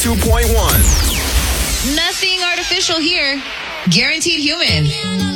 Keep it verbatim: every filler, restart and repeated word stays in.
two point one. Nothing artificial here. Guaranteed human.